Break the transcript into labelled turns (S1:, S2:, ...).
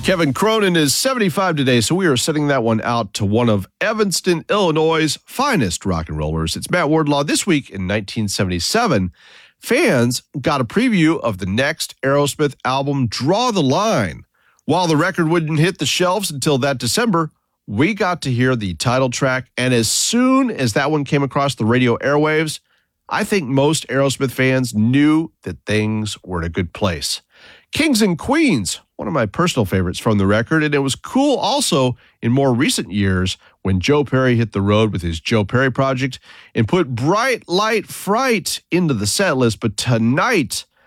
S1: Kevin Cronin is 75 today, so we are sending that one out to one of Evanston, Illinois' finest rock and rollers. It's Matt Wardlaw. This week in 1977, fans got a preview of the next Aerosmith album, Draw the Line. While the record wouldn't hit the shelves until that December, we got to hear the title track, and as soon as that one came across the radio airwaves, I think most Aerosmith fans knew that things were in a good place. Kings and Queens, one of my personal favorites from the record, and it was cool also in more recent years when Joe Perry hit the road with his Joe Perry project and put Bright Light Fright into the set list. But tonight,